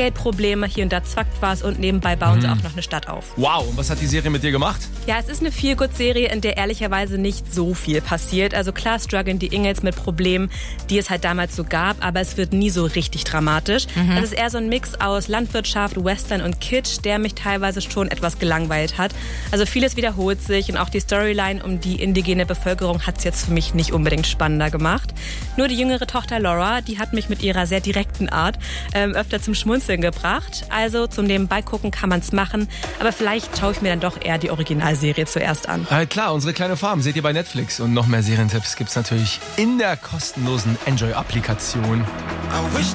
Geldprobleme, hier und da zwackt was und nebenbei bauen sie auch noch eine Stadt auf. Wow, und was hat die Serie mit dir gemacht? Ja, es ist eine Feel-Good-Serie, in der ehrlicherweise nicht so viel passiert. Also klar strugglen die Ingalls mit Problemen, die es halt damals so gab, aber es wird nie so richtig dramatisch. Es ist eher so ein Mix aus Landwirtschaft, Western und Kitsch, der mich teilweise schon etwas gelangweilt hat. Also vieles wiederholt sich und auch die Storyline um die indigene Bevölkerung hat es jetzt für mich nicht unbedingt spannender gemacht. Nur die jüngere Tochter Laura, die hat mich mit ihrer sehr direkten Art öfter zum Schmunzeln gebracht. Also zum Nebenbeigucken kann man es machen, aber vielleicht schaue ich mir dann doch eher die Originalserie zuerst an. Klar, unsere kleine Farm seht ihr bei Netflix und noch mehr Serientipps gibt's natürlich in der kostenlosen Enjoy-Applikation.